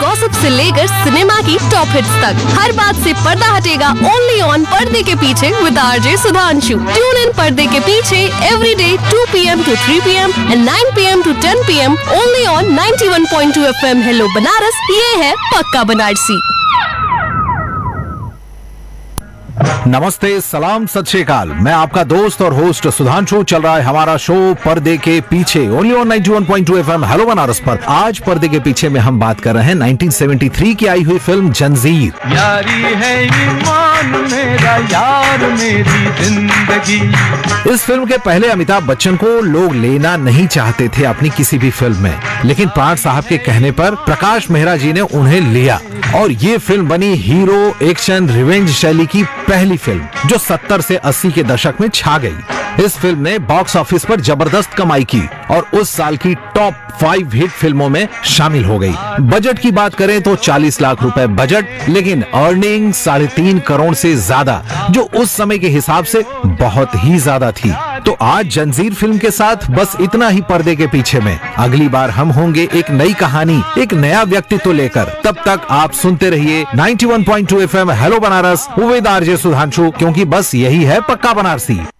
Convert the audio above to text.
Gossip से लेकर cinema की टॉप हिट्स तक, हर बात से पर्दा हटेगा ओनली ऑन पर्दे के पीछे with RJ Sudhanshu. Tune in पर्दे के पीछे every day 2 PM to 3 PM and 9 PM to 10 PM only on 91.2 FM hello Banaras. ये है पक्का बनारसी। नमस्ते, सलाम, सत श्री अकाल। मैं आपका दोस्त और होस्ट सुधांशु। चल रहा है हमारा शो पर्दे के पीछे only on 91.2 FM hello Banaras पर। आज पर्दे के पीछे में हम बात कर रहे हैं 1973 की आई हुई फिल्म जंजीर। यारी है ईमान मेरा यार मेरी जिंदगी। इस फिल्म के पहले अमिताभ बच्चन को लोग लेना नहीं चाहते थे अपनी किसी भी फिल्म में, लेकिन प्राण साहब के कहने पर प्रकाश मेहरा जी ने उन्हें लिया और ये फिल्म बनी हीरो एक्शन रिवेंज शैली की पहली फिल्म, जो 70 से 80 के दशक में छा गई। इस फिल्म ने बॉक्स ऑफिस पर जबरदस्त कमाई की और उस साल की टॉप 5 हिट फिल्मों में शामिल हो गई। बजट की बात करें तो 40 लाख रुपए बजट, लेकिन अर्निंग 3.5 करोड़ से ज्यादा, जो उस समय के हिसाब से बहुत ही ज्यादा थी। तो आज जंजीर फिल्म के साथ बस इतना ही पर्दे के पीछे में। अगली बार हम होंगे एक नई कहानी, एक नया व्यक्तित्व लेकर। तब तक आप सुनते रहिए 91.2 FM hello Banaras with RJ Sudhanshu, क्योंकि बस यही है पक्का बनारसी।